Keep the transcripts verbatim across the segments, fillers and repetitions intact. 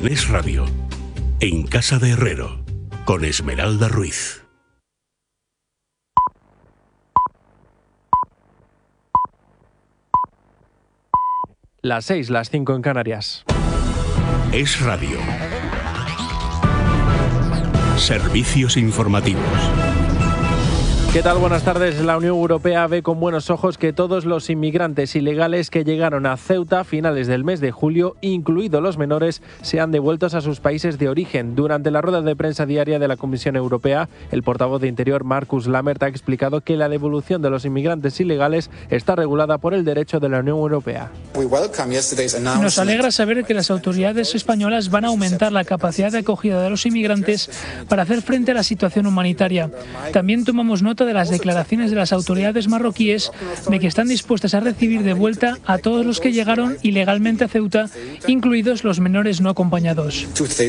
En Es Radio, En Casa de Herrero, con Esmeralda Ruiz. Las seis, las cinco en Canarias. Es Radio. Servicios informativos. ¿Qué tal? Buenas tardes. La Unión Europea ve con buenos ojos que todos los inmigrantes ilegales que llegaron a Ceuta a finales del mes de julio, incluidos los menores, sean devueltos a sus países de origen. Durante la rueda de prensa diaria de la Comisión Europea, el portavoz de Interior, Markus Lammert, ha explicado que la devolución de los inmigrantes ilegales está regulada por el derecho de la Unión Europea. Nos alegra saber que las autoridades españolas van a aumentar la capacidad de acogida de los inmigrantes para hacer frente a la situación humanitaria. También tomamos nota de las declaraciones de las autoridades marroquíes de que están dispuestas a recibir de vuelta a todos los que llegaron ilegalmente a Ceuta, incluidos los menores no acompañados.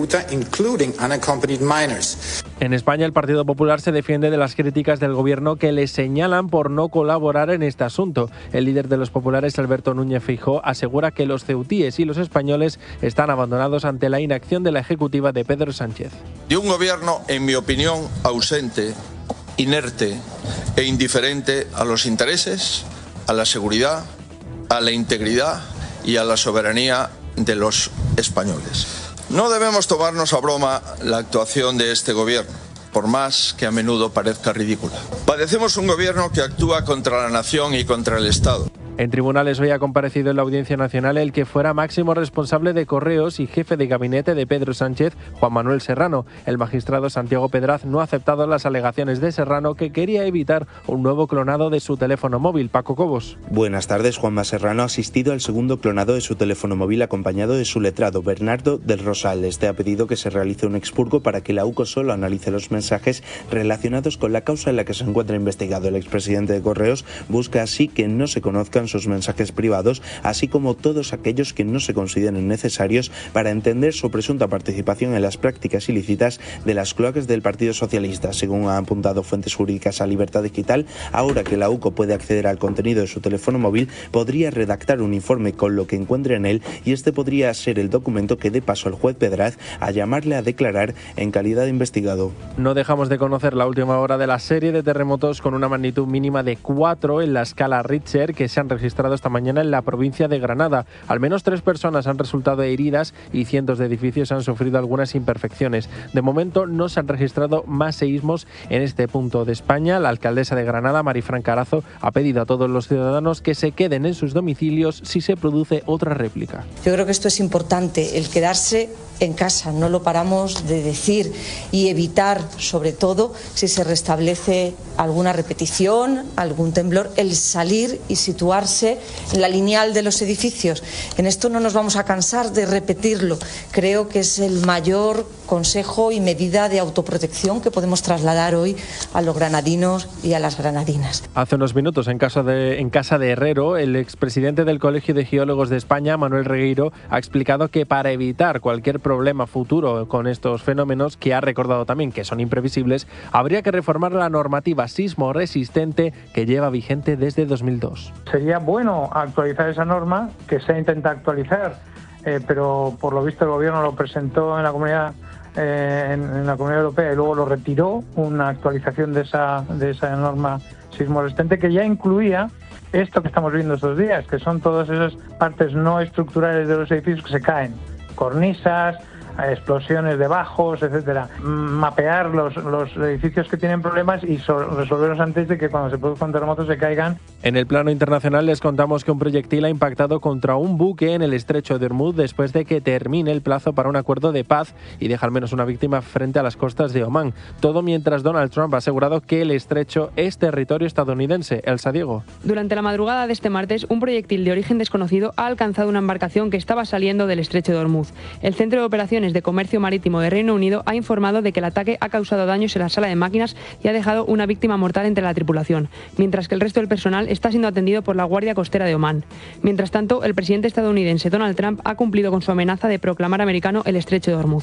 En España, el Partido Popular se defiende de las críticas del gobierno que le señalan por no colaborar en este asunto. El líder de los populares, Alberto Núñez Feijóo, asegura que los ceutíes y los españoles están abandonados ante la inacción de la ejecutiva de Pedro Sánchez. De un gobierno, en mi opinión, ausente, inerte e indiferente a los intereses, a la seguridad, a la integridad y a la soberanía de los españoles. No debemos tomarnos a broma la actuación de este gobierno, por más que a menudo parezca ridícula. Padecemos un gobierno que actúa contra la nación y contra el Estado. En tribunales hoy ha comparecido en la Audiencia Nacional el que fuera máximo responsable de Correos y jefe de gabinete de Pedro Sánchez, Juan Manuel Serrano. El magistrado Santiago Pedraz no ha aceptado las alegaciones de Serrano, que quería evitar un nuevo clonado de su teléfono móvil. Paco Cobos. Buenas tardes. Juanma Serrano ha asistido al segundo clonado de su teléfono móvil acompañado de su letrado, Bernardo del Rosal. Este ha pedido que se realice un expurgo para que la U C O solo analice los mensajes relacionados con la causa en la que se encuentra investigado. El expresidente de Correos busca así que no se conozcan sus mensajes privados, así como todos aquellos que no se consideren necesarios para entender su presunta participación en las prácticas ilícitas de las cloacas del Partido Socialista. Según han apuntado fuentes jurídicas a Libertad Digital, ahora que la U C O puede acceder al contenido de su teléfono móvil, podría redactar un informe con lo que encuentre en él, y este podría ser el documento que dé paso al juez Pedraz a llamarle a declarar en calidad de investigado. No dejamos de conocer la última hora de la serie de terremotos con una magnitud mínima de cuatro en la escala Richter que se han registrado esta mañana en la provincia de Granada. Al menos tres personas han resultado heridas y cientos de edificios han sufrido algunas imperfecciones. De momento no se han registrado más seísmos en este punto de España. La alcaldesa de Granada, Marifran Carazo, ha pedido a todos los ciudadanos que se queden en sus domicilios si se produce otra réplica. Yo creo que esto es importante, el quedarse en casa, no lo paramos de decir, y evitar, sobre todo, si se restablece alguna repetición, algún temblor, el salir y situarse en la lineal de los edificios. En esto no nos vamos a cansar de repetirlo. Creo que es el mayor consejo y medida de autoprotección que podemos trasladar hoy a los granadinos y a las granadinas. Hace unos minutos, en casa de, en casa de Herrero, el expresidente del Colegio de Geólogos de España, Manuel Regueiro, ha explicado que para evitar cualquier problema futuro con estos fenómenos, que ha recordado también que son imprevisibles, habría que reformar la normativa sismo resistente que lleva vigente desde dos mil dos. Sería bueno actualizar esa norma, que se intenta actualizar, eh, pero por lo visto el gobierno lo presentó en la comunidad eh, en, en la Comunidad Europea y luego lo retiró, una actualización de esa de esa norma sismo resistente que ya incluía esto que estamos viendo estos días, que son todas esas partes no estructurales de los edificios que se caen, cornisas, explosiones de bajos, etcétera. Mapear los, los edificios que tienen problemas y so, resolverlos antes de que cuando se produzca un terremoto se caigan. En el plano internacional les contamos que un proyectil ha impactado contra un buque en el estrecho de Hormuz después de que termine el plazo para un acuerdo de paz y deja al menos una víctima frente a las costas de Omán. Todo mientras Donald Trump ha asegurado que el estrecho es territorio estadounidense. Elsa Diego. Durante la madrugada de este martes, un proyectil de origen desconocido ha alcanzado una embarcación que estaba saliendo del estrecho de Hormuz. El Centro de Operaciones de Comercio Marítimo de Reino Unido ha informado de que el ataque ha causado daños en la sala de máquinas y ha dejado una víctima mortal entre la tripulación, mientras que el resto del personal está siendo atendido por la Guardia Costera de Omán. Mientras tanto, el presidente estadounidense Donald Trump ha cumplido con su amenaza de proclamar americano el estrecho de Hormuz.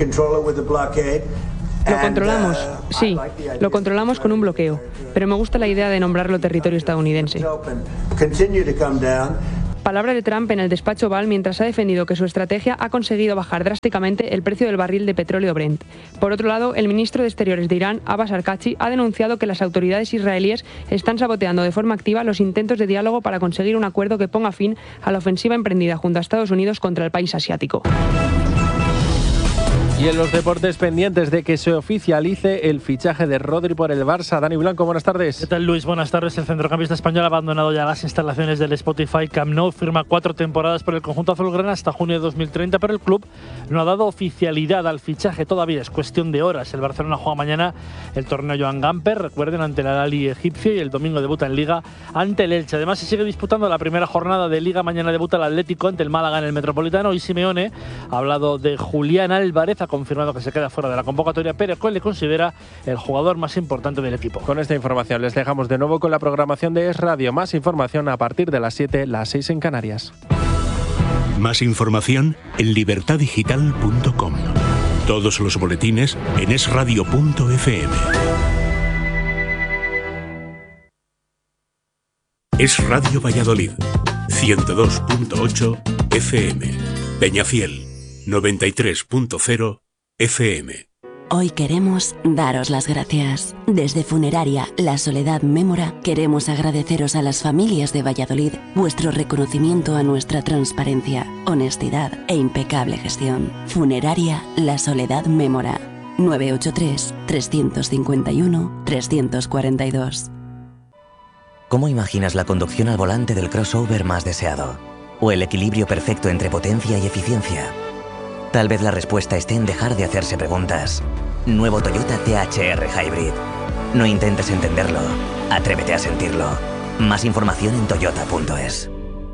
Lo controlamos, sí, lo controlamos con un bloqueo, pero me gusta la idea de nombrarlo territorio estadounidense. palabras de Trump en el despacho Oval mientras ha defendido que su estrategia ha conseguido bajar drásticamente el precio del barril de petróleo Brent. Por otro lado, el ministro de Exteriores de Irán, Abbas Arqachi, ha denunciado que las autoridades israelíes están saboteando de forma activa los intentos de diálogo para conseguir un acuerdo que ponga fin a la ofensiva emprendida junto a Estados Unidos contra el país asiático. Y en los deportes, pendientes de que se oficialice el fichaje de Rodri por el Barça. Dani Blanco, buenas tardes. ¿Qué tal, Luis? Buenas tardes. El centrocampista español ha abandonado ya las instalaciones del Spotify Camp Nou. Firma cuatro temporadas por el conjunto azulgrana hasta junio de dos mil treinta, pero el club no ha dado oficialidad al fichaje todavía. Es cuestión de horas. El Barcelona juega mañana el torneo Joan Gamper, recuerden, ante el Al-Ahly egipcio, y el domingo debuta en Liga ante el Elche. Además, se sigue disputando la primera jornada de Liga. Mañana debuta el Atlético ante el Málaga en el Metropolitano. Y Simeone ha hablado de Julián Álvarez, ha confirmado que se queda fuera de la convocatoria, pero que le considera el jugador más importante del equipo. Con esta información les dejamos de nuevo con la programación de Es Radio. Más información a partir de las siete, las seis en Canarias. Más información en libertad digital punto com. Todos los boletines en es radio punto efe eme. Es Radio Valladolid, ciento dos punto ocho efe eme. Peñafiel, noventa y tres punto cero efe eme. Hoy queremos daros las gracias. Desde Funeraria La Soledad Mémora queremos agradeceros a las familias de Valladolid vuestro reconocimiento a nuestra transparencia, honestidad e impecable gestión. Funeraria La Soledad Mémora. nueve ocho tres, tres cinco uno, tres cuatro dos. ¿Cómo imaginas la conducción al volante del crossover más deseado? ¿O el equilibrio perfecto entre potencia y eficiencia? Tal vez la respuesta esté en dejar de hacerse preguntas. Nuevo Toyota T H R Hybrid. No intentes entenderlo, atrévete a sentirlo. Más información en toyota punto es.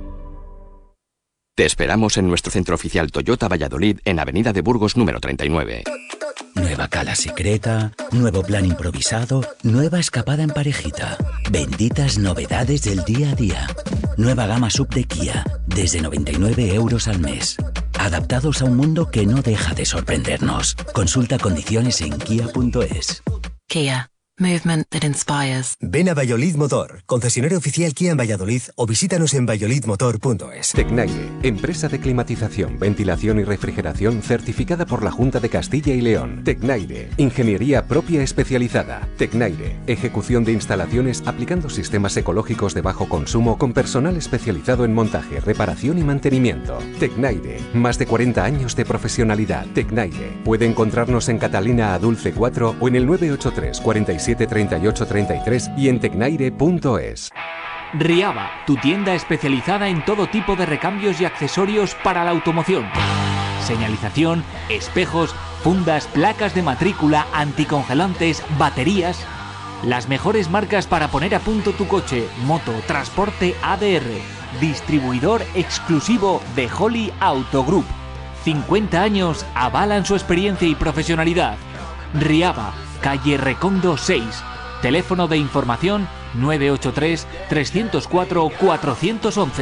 Te esperamos en nuestro centro oficial Toyota Valladolid en Avenida de Burgos número treinta y nueve. Nueva cala secreta, nuevo plan improvisado, nueva escapada en parejita. Benditas novedades del día a día. Nueva gama sub de Kia, desde noventa y nueve euros al mes. Adaptados a un mundo que no deja de sorprendernos. Consulta condiciones en kia punto es. Kia. Movement that inspires. Ven a Valladolid Motor, concesionario oficial Kia en Valladolid, o visítanos en valladolid motor punto es. Tecnaire, empresa de climatización, ventilación y refrigeración certificada por la Junta de Castilla y León. Tecnaire, ingeniería propia especializada. Tecnaire, ejecución de instalaciones aplicando sistemas ecológicos de bajo consumo con personal especializado en montaje, reparación y mantenimiento. Tecnaire, más de cuarenta años de profesionalidad. Tecnaire, puede encontrarnos en Catalina Adulce cuatro o en el nueve ocho tres, cuarenta y siete, treinta y ocho, treinta y tres y en tecnaire punto es. Riava, tu tienda especializada en todo tipo de recambios y accesorios para la automoción. Señalización, espejos, fundas, placas de matrícula, anticongelantes, baterías. Las mejores marcas para poner a punto tu coche, moto, transporte A D R. Distribuidor exclusivo de Holly Auto Group. cincuenta años avalan su experiencia y profesionalidad. Riava, calle Recondo seis. Teléfono de información nueve ocho tres, tres cero cuatro, cuatro uno uno.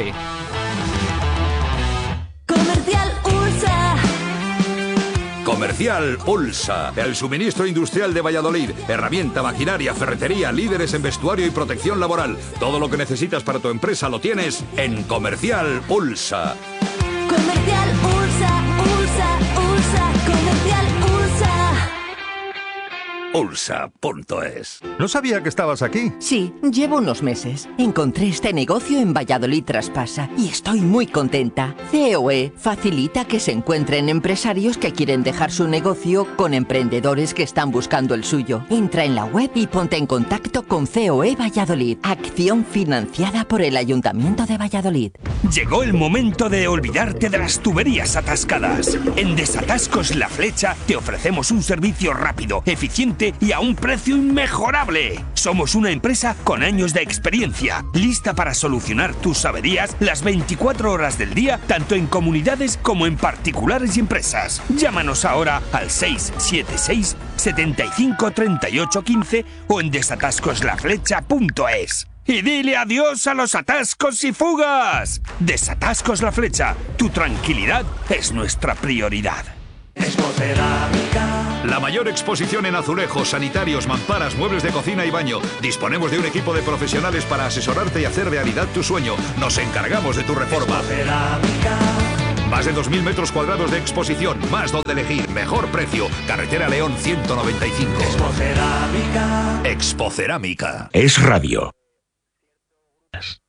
Comercial Ulsa. Comercial Ulsa, el suministro industrial de Valladolid. Herramienta, maquinaria, ferretería, líderes en vestuario y protección laboral. Todo lo que necesitas para tu empresa lo tienes en Comercial Ulsa. Comercial Ulsa, Ulsa, Ulsa, Comercial Ulsa. Ulsa punto es. No sabía que estabas aquí. Sí, llevo unos meses. Encontré este negocio en Valladolid Traspasa y estoy muy contenta. C O E facilita que se encuentren empresarios que quieren dejar su negocio con emprendedores que están buscando el suyo. Entra en la web y ponte en contacto con C O E Valladolid. Acción financiada por el Ayuntamiento de Valladolid. Llegó el momento de olvidarte de las tuberías atascadas. En Desatascos La Flecha te ofrecemos un servicio rápido, eficiente y a un precio inmejorable. Somos una empresa con años de experiencia, lista para solucionar tus averías las veinticuatro horas del día, tanto en comunidades como en particulares y empresas. Llámanos ahora al seis siete seis, setenta y cinco, treinta y ocho, quince o en desatascos la flecha punto es. Y dile adiós a los atascos y fugas. Desatascos La Flecha, tu tranquilidad es nuestra prioridad. Expocerámica. La mayor exposición en azulejos, sanitarios, mamparas, muebles de cocina y baño. Disponemos de un equipo de profesionales para asesorarte y hacer realidad tu sueño. Nos encargamos de tu reforma. Expocerámica. Más de dos mil metros cuadrados de exposición, más donde elegir, mejor precio. Carretera León ciento noventa y cinco. Expocerámica. Expocerámica. Es radio.